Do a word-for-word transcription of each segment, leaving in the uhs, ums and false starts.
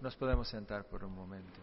Nos podemos sentar por un momento.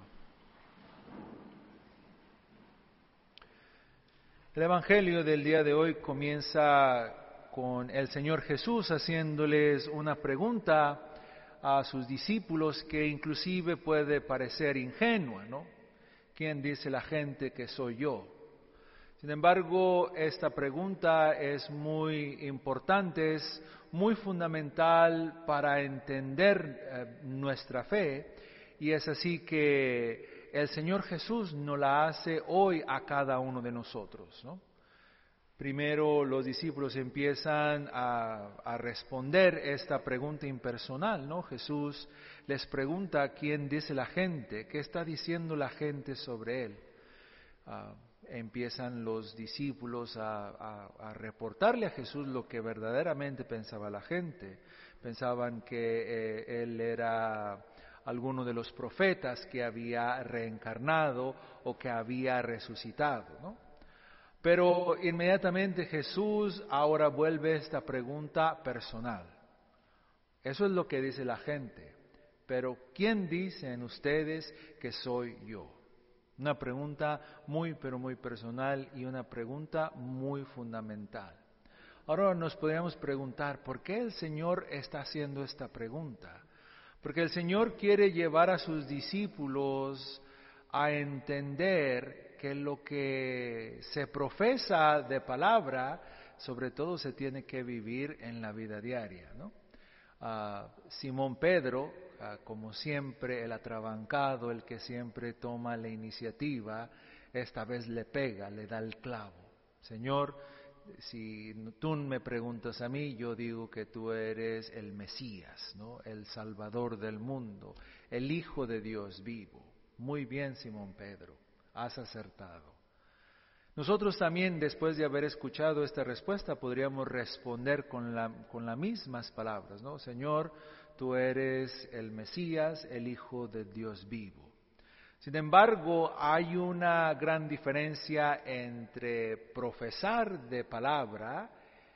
El Evangelio del día de hoy comienza con el Señor Jesús haciéndoles una pregunta a sus discípulos que inclusive puede parecer ingenua, ¿no? ¿Quién dice la gente que soy yo? Sin embargo, esta pregunta es muy importante, es muy fundamental para entender eh, nuestra fe, y es así que el Señor Jesús nos la hace hoy a cada uno de nosotros, ¿no? Primero los discípulos empiezan a, a responder esta pregunta impersonal, ¿no? Jesús les pregunta quién dice la gente, qué está diciendo la gente sobre Él. Uh, empiezan los discípulos a, a, a reportarle a Jesús lo que verdaderamente pensaba la gente. Pensaban que eh, Él era alguno de los profetas que había reencarnado o que había resucitado, ¿no? Pero inmediatamente Jesús ahora vuelve esta pregunta personal. Eso es lo que dice la gente. Pero ¿quién dicen ustedes que soy yo? Una pregunta muy, pero muy personal y una pregunta muy fundamental. Ahora nos podríamos preguntar, ¿por qué el Señor está haciendo esta pregunta? Porque el Señor quiere llevar a sus discípulos a entender que lo que se profesa de palabra, sobre todo se tiene que vivir en la vida diaria, ¿no? Uh, Simón Pedro, uh, como siempre el atrabancado, el que siempre toma la iniciativa, esta vez le pega, le da el clavo. Señor, si tú me preguntas a mí, yo digo que tú eres el Mesías, ¿no? El Salvador del mundo, el Hijo de Dios vivo. Muy bien, Simón Pedro, has acertado. Nosotros también, después de haber escuchado esta respuesta, podríamos responder con, la, con las mismas palabras, ¿no? Señor, tú eres el Mesías, el Hijo de Dios vivo. Sin embargo, hay una gran diferencia entre profesar de palabra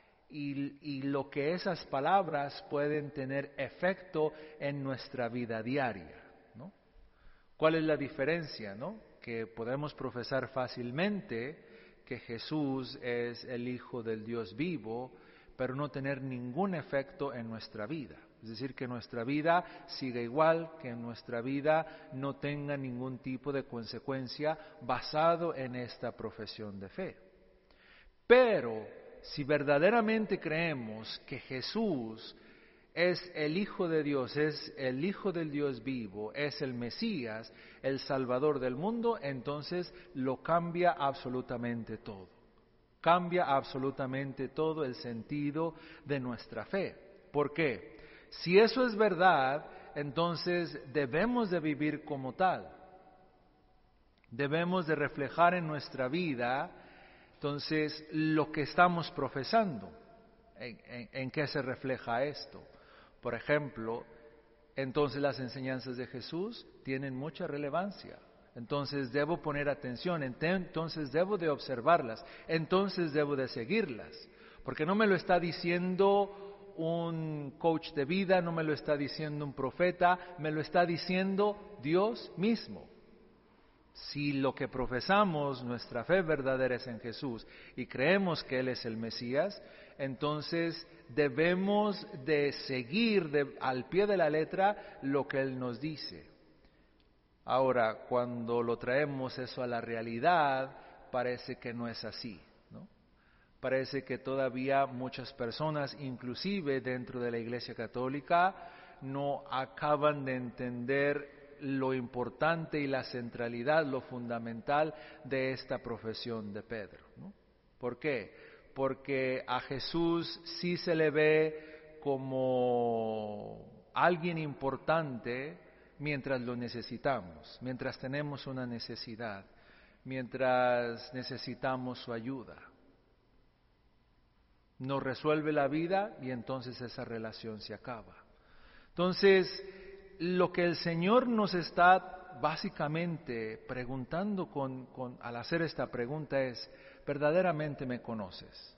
y, y lo que esas palabras pueden tener efecto en nuestra vida diaria, ¿no? ¿Cuál es la diferencia, no? Que podemos profesar fácilmente que Jesús es el Hijo del Dios vivo, pero no tener ningún efecto en nuestra vida. Es decir, que nuestra vida siga igual, que nuestra vida no tenga ningún tipo de consecuencia basado en esta profesión de fe. Pero si verdaderamente creemos que Jesús es el Hijo de Dios, es el Hijo del Dios vivo, es el Mesías, el Salvador del mundo, entonces lo cambia absolutamente todo. Cambia absolutamente todo el sentido de nuestra fe. ¿Por qué? Si eso es verdad, entonces debemos de vivir como tal. Debemos de reflejar en nuestra vida, entonces, lo que estamos profesando. ¿En, en, en qué se refleja esto? Por ejemplo, entonces las enseñanzas de Jesús tienen mucha relevancia. Entonces debo poner atención, entonces debo de observarlas, entonces debo de seguirlas. Porque no me lo está diciendo un coach de vida, no me lo está diciendo un profeta, me lo está diciendo Dios mismo. Si lo que profesamos, nuestra fe verdadera es en Jesús y creemos que Él es el Mesías, entonces debemos de seguir de, al pie de la letra lo que Él nos dice. Ahora, cuando lo traemos eso a la realidad, parece que no es así, ¿no? Parece que todavía muchas personas, inclusive dentro de la Iglesia Católica, no acaban de entender lo importante y la centralidad, lo fundamental de esta profesión de Pedro, ¿no? ¿Por qué? Porque a Jesús sí se le ve como alguien importante mientras lo necesitamos, mientras tenemos una necesidad, mientras necesitamos su ayuda. Nos resuelve la vida y entonces esa relación se acaba. Entonces, lo que el Señor nos está básicamente preguntando con, con, al hacer esta pregunta es, ¿verdaderamente me conoces?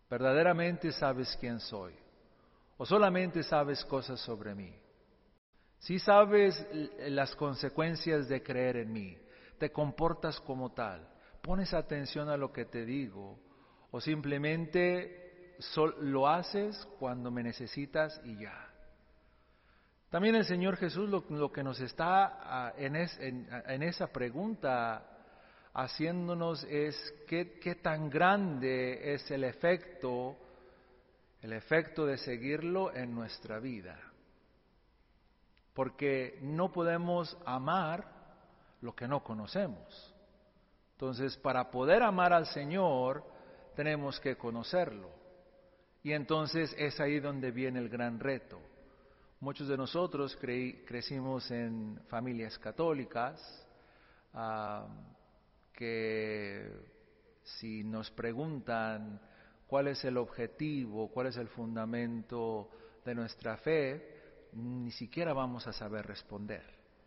¿Verdaderamente sabes quién soy? ¿O solamente sabes cosas sobre mí? Si sabes las consecuencias de creer en mí, te comportas como tal, pones atención a lo que te digo, o simplemente lo haces cuando me necesitas y ya. También el Señor Jesús lo, lo que nos está en, es, en, en esa pregunta haciéndonos es qué, qué tan grande es el efecto, el efecto de seguirlo en nuestra vida. Porque no podemos amar lo que no conocemos. Entonces, para poder amar al Señor, tenemos que conocerlo. Y entonces es ahí donde viene el gran reto. Muchos de nosotros creí, crecimos en familias católicas, uh, que si nos preguntan cuál es el objetivo, cuál es el fundamento de nuestra fe, ni siquiera vamos a saber responder.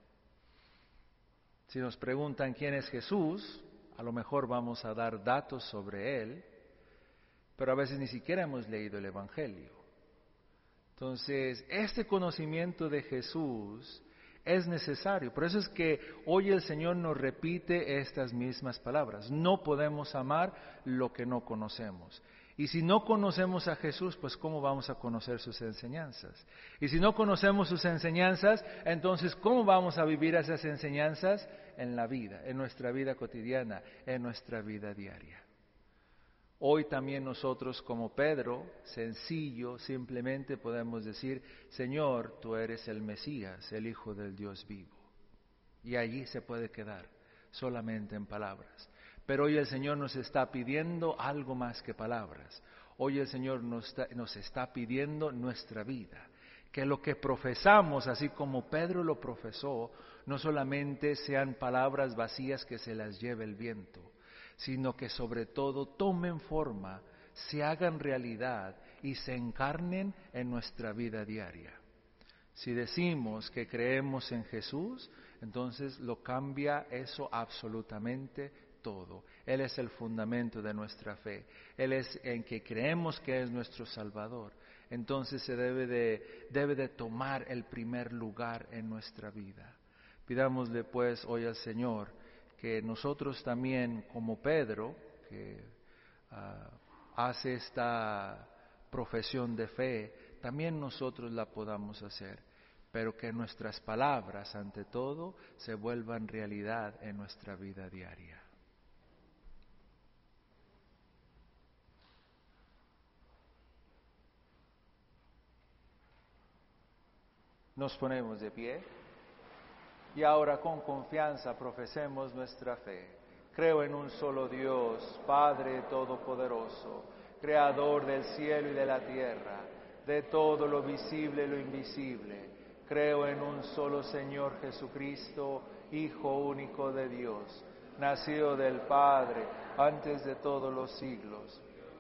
Si nos preguntan quién es Jesús, a lo mejor vamos a dar datos sobre Él, pero a veces ni siquiera hemos leído el Evangelio. Entonces, este conocimiento de Jesús es necesario. Por eso es que hoy el Señor nos repite estas mismas palabras. No podemos amar lo que no conocemos. Y si no conocemos a Jesús, pues ¿cómo vamos a conocer sus enseñanzas? Y si no conocemos sus enseñanzas, entonces ¿cómo vamos a vivir esas enseñanzas en la vida, en nuestra vida cotidiana, en nuestra vida diaria? Hoy también nosotros como Pedro, sencillo, simplemente podemos decir, Señor, tú eres el Mesías, el Hijo del Dios vivo. Y allí se puede quedar, solamente en palabras. Pero hoy el Señor nos está pidiendo algo más que palabras. Hoy el Señor nos está, nos está pidiendo nuestra vida. Que lo que profesamos, así como Pedro lo profesó, no solamente sean palabras vacías que se las lleve el viento, sino que sobre todo tomen forma, se hagan realidad y se encarnen en nuestra vida diaria. Si decimos que creemos en Jesús, entonces lo cambia eso absolutamente todo. Él es el fundamento de nuestra fe. Él es en que creemos que es nuestro Salvador. Entonces se debe de, debe de tomar el primer lugar en nuestra vida. Pidámosle pues hoy al Señor que nosotros también, como Pedro, que uh, hace esta profesión de fe, también nosotros la podamos hacer, pero que nuestras palabras, ante todo, se vuelvan realidad en nuestra vida diaria. Nos ponemos de pie. Y ahora con confianza profesemos nuestra fe. Creo en un solo Dios, Padre Todopoderoso, Creador del cielo y de la tierra, de todo lo visible y lo invisible. Creo en un solo Señor Jesucristo, Hijo único de Dios, nacido del Padre antes de todos los siglos.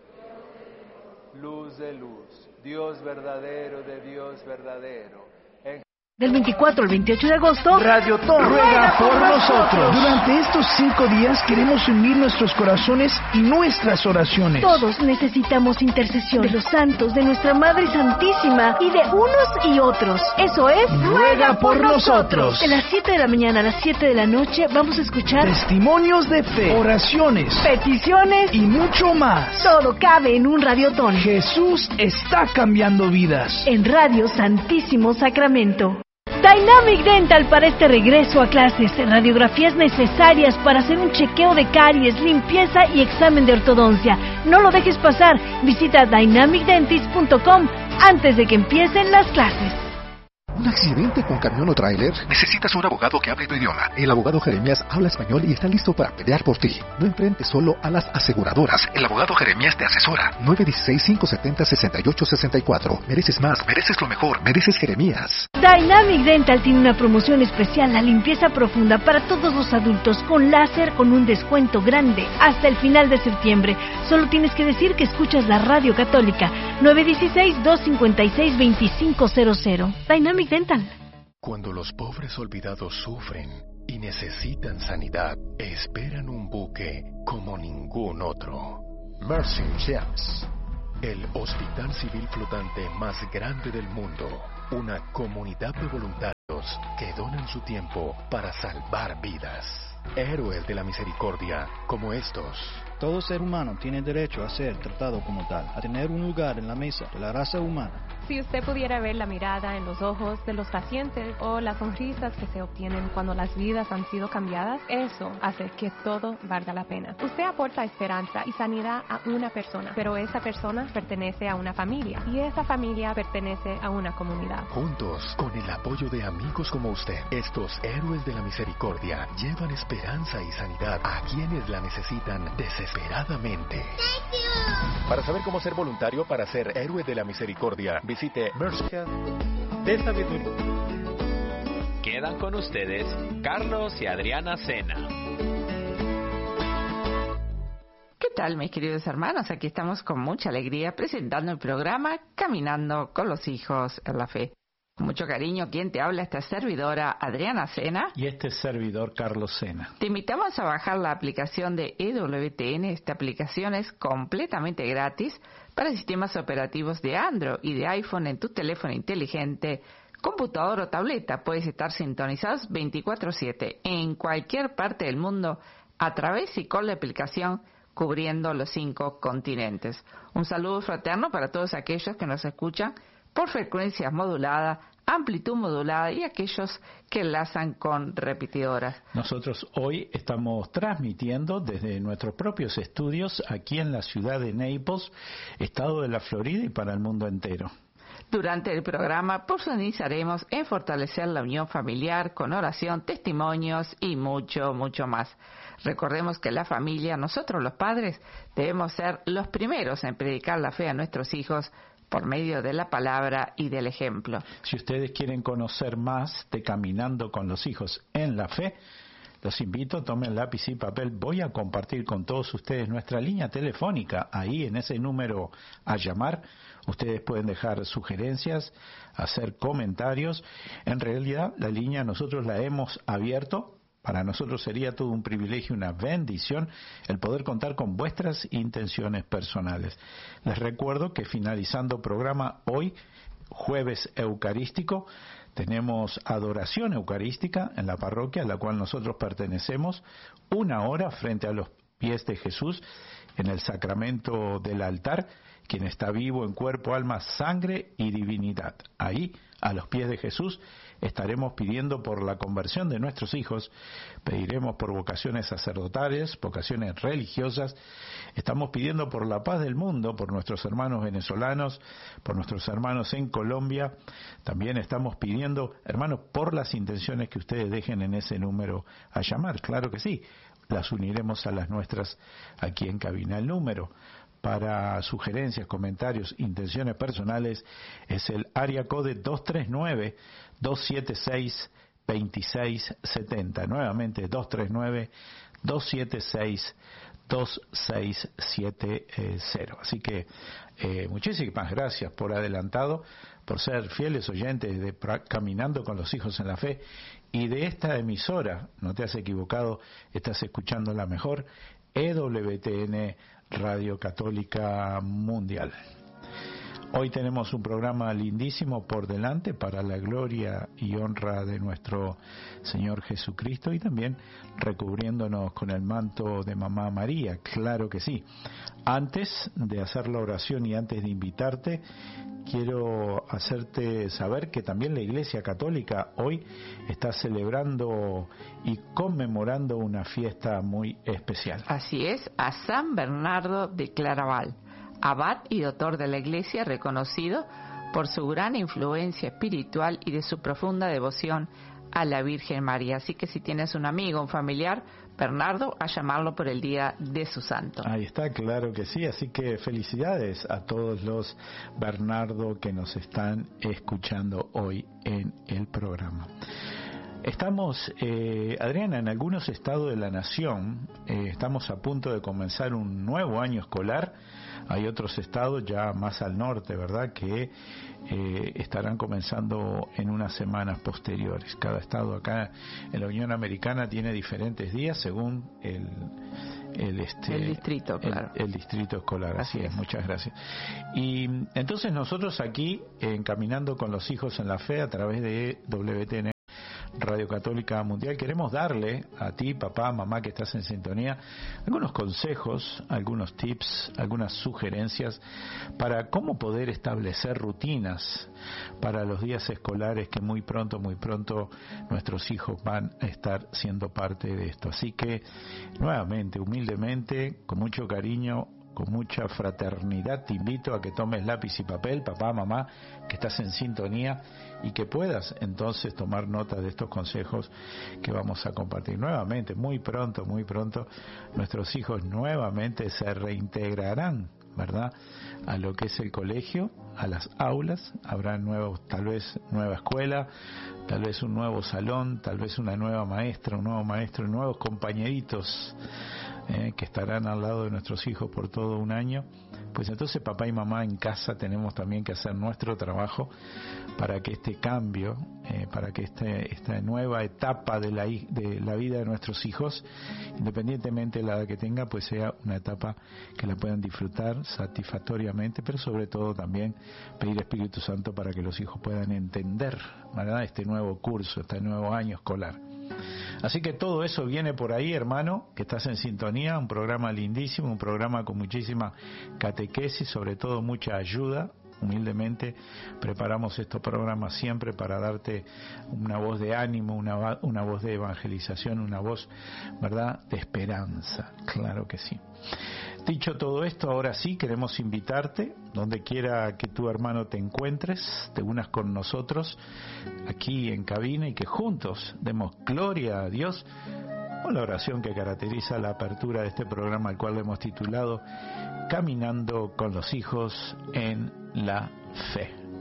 Luz de luz, Dios verdadero de Dios verdadero. Del veinticuatro al veintiocho de agosto, Radio Ton ruega por nosotros. Durante estos cinco días queremos unir nuestros corazones y nuestras oraciones. Todos necesitamos intercesión de los santos, de nuestra Madre Santísima y de unos y otros. Eso es, ruega por nosotros. De las siete de la mañana a las siete de la noche vamos a escuchar testimonios de fe, oraciones, peticiones y mucho más. Todo cabe en un radiotón. Jesús está cambiando vidas. En Radio Santísimo Sacramento. Dynamic Dental para este regreso a clases. Radiografías necesarias para hacer un chequeo de caries, limpieza y examen de ortodoncia. No lo dejes pasar. Visita dynamic dentist punto com antes de que empiecen las clases. ¿Un accidente con camión o tráiler? Necesitas un abogado que hable tu idioma. El abogado Jeremías habla español y está listo para pelear por ti. No enfrentes solo a las aseguradoras. El abogado Jeremías te asesora. nueve uno seis, cinco siete cero, seis ocho seis cuatro. Mereces más, mereces lo mejor, mereces Jeremías. Dynamic Dental tiene una promoción especial, la limpieza profunda para todos los adultos con láser con un descuento grande hasta el final de septiembre. Solo tienes que decir que escuchas la Radio Católica. nueve uno seis, dos cinco seis, dos cinco cero cero. Dynamic Dental. Cuando los pobres olvidados sufren y necesitan sanidad, esperan un buque como ningún otro. Mercy Ships, el hospital civil flotante más grande del mundo, una comunidad de voluntarios otros que donan su tiempo para salvar vidas. Héroes de la misericordia como estos. Todo ser humano tiene derecho a ser tratado como tal, a tener un lugar en la mesa de la raza humana. Si usted pudiera ver la mirada en los ojos de los pacientes o las sonrisas que se obtienen cuando las vidas han sido cambiadas, eso hace que todo valga la pena. Usted aporta esperanza y sanidad a una persona, pero esa persona pertenece a una familia y esa familia pertenece a una comunidad. Juntos, con el apoyo de amigos como usted, estos héroes de la misericordia llevan esperanza y sanidad a quienes la necesitan desesperadamente. Para saber cómo ser voluntario para ser héroe de la misericordia, visite Mercy de sabiduría. Quedan con ustedes Carlos y Adriana Sena. ¿Qué tal, mis queridos hermanos? Aquí estamos con mucha alegría presentando el programa Caminando con los Hijos en la Fe. Con mucho cariño, quien te habla, esta servidora Adriana Sena. Y este servidor Carlos Sena. Te invitamos a bajar la aplicación de E W T N. Esta aplicación es completamente gratis para sistemas operativos de Android y de iPhone en tu teléfono inteligente, computador o tableta. Puedes estar sintonizados veinticuatro siete en cualquier parte del mundo a través y con la aplicación cubriendo los cinco continentes. Un saludo fraterno para todos aquellos que nos escuchan por frecuencias moduladas, amplitud modulada y aquellos que enlazan con repetidoras. Nosotros hoy estamos transmitiendo desde nuestros propios estudios aquí en la ciudad de Naples, estado de la Florida y para el mundo entero. Durante el programa profundizaremos en fortalecer la unión familiar con oración, testimonios y mucho, mucho más. Recordemos que la familia, nosotros los padres, debemos ser los primeros en predicar la fe a nuestros hijos por medio de la palabra y del ejemplo. Si ustedes quieren conocer más de Caminando con los Hijos en la Fe, los invito, tomen lápiz y papel. Voy a compartir con todos ustedes nuestra línea telefónica. Ahí en ese número a llamar, ustedes pueden dejar sugerencias, hacer comentarios. En realidad, la línea nosotros la hemos abierto. Para nosotros sería todo un privilegio, una bendición, el poder contar con vuestras intenciones personales. Les recuerdo que finalizando programa hoy, jueves eucarístico, tenemos adoración eucarística en la parroquia a la cual nosotros pertenecemos, una hora frente a los pies de Jesús en el sacramento del altar, quien está vivo en cuerpo, alma, sangre y divinidad. Ahí, a los pies de Jesús, estaremos pidiendo por la conversión de nuestros hijos, pediremos por vocaciones sacerdotales, vocaciones religiosas, estamos pidiendo por la paz del mundo, por nuestros hermanos venezolanos, por nuestros hermanos en Colombia, también estamos pidiendo, hermanos, por las intenciones que ustedes dejen en ese número a llamar, claro que sí, las uniremos a las nuestras aquí en cabina. El número para sugerencias, comentarios, intenciones personales es el área code dos tres nueve, dos siete seis, dos seis siete cero. Nuevamente dos tres nueve, dos siete seis, dos seis siete cero. Así que eh, muchísimas gracias por adelantado, por ser fieles oyentes de Caminando con los Hijos en la Fe y de esta emisora. No te has equivocado, estás escuchando la mejor, E W T N Radio Católica Mundial. Hoy tenemos un programa lindísimo por delante para la gloria y honra de nuestro Señor Jesucristo y también recubriéndonos con el manto de Mamá María, claro que sí. Antes de hacer la oración y antes de invitarte, quiero hacerte saber que también la Iglesia Católica hoy está celebrando y conmemorando una fiesta muy especial. Así es, a San Bernardo de Claraval, abad y doctor de la Iglesia, reconocido por su gran influencia espiritual y de su profunda devoción a la Virgen María. Así que si tienes un amigo, un familiar, Bernardo, a llamarlo por el día de su santo. Ahí está, claro que sí. Así que felicidades a todos los Bernardo que nos están escuchando hoy en el programa. Estamos, eh, Adriana, en algunos estados de la nación, eh, estamos a punto de comenzar un nuevo año escolar. Hay otros estados ya más al norte, ¿verdad?, que eh, estarán comenzando en unas semanas posteriores. Cada estado acá en la Unión Americana tiene diferentes días según el el este el distrito, claro. El, el distrito escolar, así, así es. es, muchas gracias. Y entonces nosotros aquí, en Caminando con los Hijos en la Fe, a través de W T N Radio Católica Mundial, queremos darle a ti, papá, mamá, que estás en sintonía, algunos consejos, algunos tips, algunas sugerencias para cómo poder establecer rutinas para los días escolares que muy pronto, muy pronto nuestros hijos van a estar siendo parte de esto. Así que, nuevamente, humildemente, con mucho cariño, con mucha fraternidad, te invito a que tomes lápiz y papel, papá, mamá, que estás en sintonía, y que puedas entonces tomar nota de estos consejos que vamos a compartir. Nuevamente, muy pronto, muy pronto, nuestros hijos nuevamente se reintegrarán, ¿verdad?, a lo que es el colegio, a las aulas. Habrá nuevos, tal vez nueva escuela, tal vez un nuevo salón, tal vez una nueva maestra, un nuevo maestro, nuevos compañeritos eh, que estarán al lado de nuestros hijos por todo un año. Pues entonces papá y mamá en casa tenemos también que hacer nuestro trabajo para que este cambio, eh, para que este, esta nueva etapa de la, de la vida de nuestros hijos, independientemente de la edad que tenga, pues sea una etapa que la puedan disfrutar satisfactoriamente, pero sobre todo también pedir Espíritu Santo para que los hijos puedan entender, ¿verdad?, este nuevo curso, este nuevo año escolar. Así que todo eso viene por ahí, hermano, que estás en sintonía, un programa lindísimo, un programa con muchísima catequesis, sobre todo mucha ayuda. Humildemente preparamos estos programas siempre para darte una voz de ánimo, una, una voz de evangelización, una voz, ¿verdad?, de esperanza, claro que sí. Dicho todo esto, ahora sí queremos invitarte, donde quiera que tu hermano te encuentres, te unas con nosotros aquí en cabina y que juntos demos gloria a Dios con la oración que caracteriza la apertura de este programa, al cual hemos titulado Caminando con los hijos en la Fe.